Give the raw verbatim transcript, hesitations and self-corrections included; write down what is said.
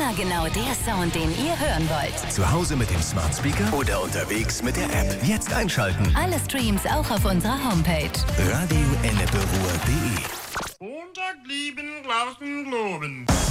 Immer genau der Sound, den ihr hören wollt. Zu Hause mit dem Smart Speaker oder unterwegs mit der App. Jetzt einschalten. Alle Streams auch auf unserer Homepage. radio ennepe ruhr punkt de Montag lieben, Glauben, Globen.